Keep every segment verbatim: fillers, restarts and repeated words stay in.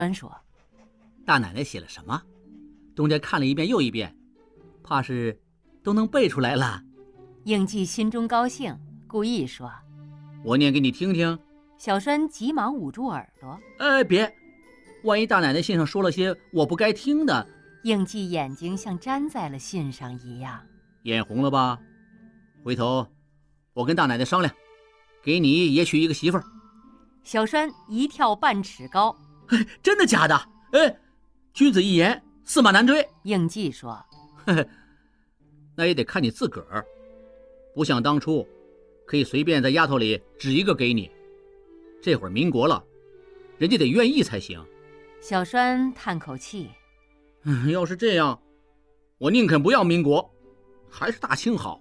栓说：“ 大奶奶写了什么？”东家看了一遍又一遍，怕是都能背出来了。 应季心中高兴，故意说：“ 我念给你听听。” 小栓急忙捂住耳朵：“ 哎，别，万一大奶奶信上说了些我不该听的。” 应季眼睛像粘在了信上一样。 眼红了吧？回头我跟大奶奶商量，给你也娶一个媳妇儿。 小栓一跳半尺高：“ 哎，真的假的？哎，君子一言，驷马难追。” 应季说：“ 嘿嘿，那也得看你自个儿，不像当初可以随便在丫头里指一个给你。这会儿民国了，人家得愿意才行。” 小栓叹口气：“ 嗯，要是这样，我宁肯不要民国，还是大清好。”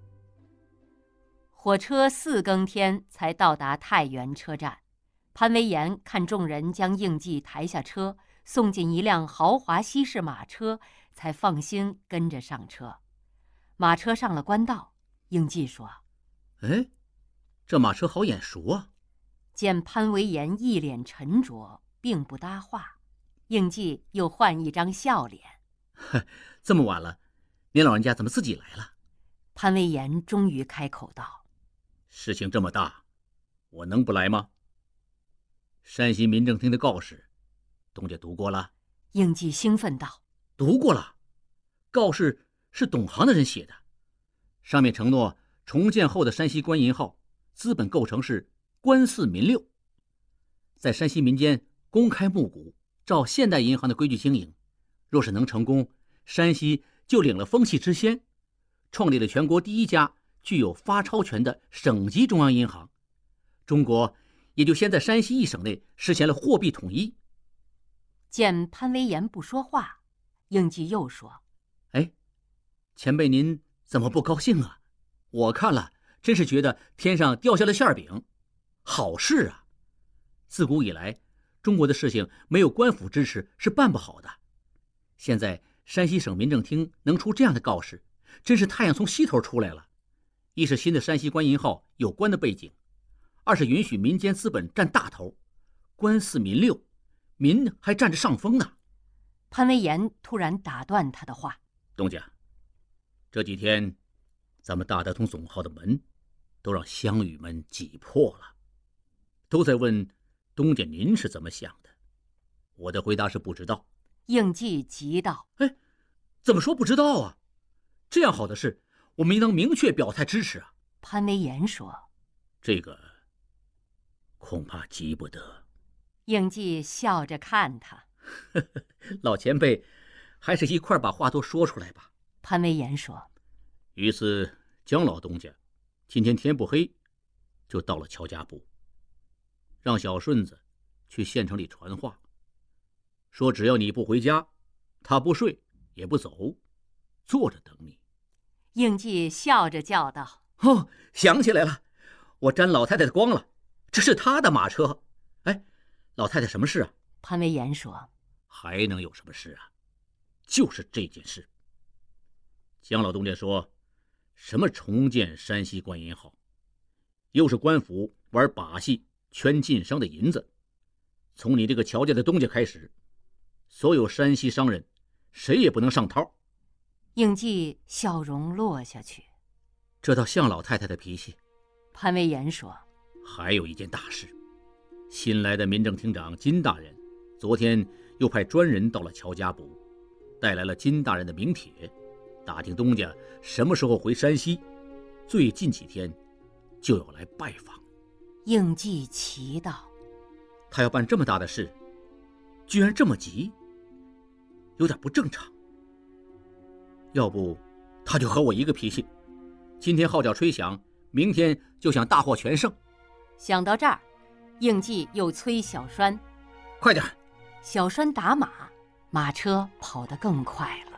火车四更天才到达太原车站。潘威严看众人将应季抬下车，送进一辆豪华西式马车，才放心跟着上车。马车上了官道，应季说：“ 哎，这马车好眼熟啊。” 见潘威严一脸沉着，并不搭话，应季又换一张笑脸：“ 这么晚了，您老人家怎么自己来了？” 潘威严终于开口道：“ 事情这么大，我能不来吗？山西民政厅的告示，东家读过了？” 应季兴奋道：“ 读过了，告示是懂行的人写的，上面承诺重建后的山西官银号资本构成是官四民六，在山西民间公开募股，照现代银行的规矩经营。若是能成功，山西就领了风气之先，创立了全国第一家具有发钞权的省级中央银行，中国也就先在山西一省内实现了货币统一。” 见潘威严不说话，应季又说：“ 哎，前辈您怎么不高兴啊？我看了真是觉得天上掉下了馅饼，好事啊！自古以来，中国的事情没有官府支持是办不好的。现在山西省民政厅能出这样的告示，真是太阳从西头出来了。一是新的山西官银号有关的背景，二是允许民间资本占大头，官四民六，民还占着上风呢。” 潘威严突然打断他的话：“ 东家，这几天咱们大德通总号的门都让乡羽们挤破了，都在问东家您是怎么想的。我的回答是不知道。” 应季急道：“ 哎，怎么说不知道啊？这样好的事，我们应当明确表态支持啊。” 潘威严说：“ 这个恐怕急不得。” 应季笑着看他：“ 老前辈，还是一块把话都说出来吧。” 潘威严说：“ 于是姜老东家今天天不黑就到了乔家埠，让小顺子去县城里传话，说只要你不回家，他不睡也不走，坐着等你。” 应季笑着叫道：“ 哦，想起来了，我沾老太太的光了，这是她的马车。哎，老太太什么事啊？” 潘威严说：“ 还能有什么事啊？就是这件事。姜老东家说，什么重建山西官银号，又是官府玩把戏圈晋商的银子。从你这个乔家的东家开始，所有山西商人谁也不能上套。” 应季笑容落下去：“ 这倒像老太太的脾气。” 潘威严说：“ 还有一件大事，新来的民政厅长金大人昨天又派专人到了乔家埠，带来了金大人的名帖，打听东家什么时候回山西，最近几天就要来拜访。” 应季奇道：“ 他要办这么大的事，居然这么急，有点不正常。要不他就和我一个脾气，今天号角吹响，明天就想大获全胜。” 想到这儿，应季又催小栓：“ 快点！” 小栓打马，马车跑得更快了。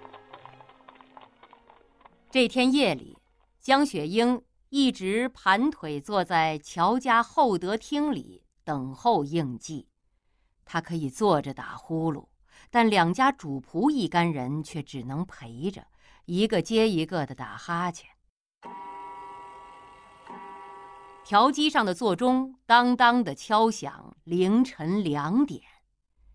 这天夜里，江雪英一直盘腿坐在乔家厚德厅里等候应季。他可以坐着打呼噜，但两家主仆一干人却只能陪着，一个接一个的打哈欠。条机上的座钟当当的敲响凌晨两点。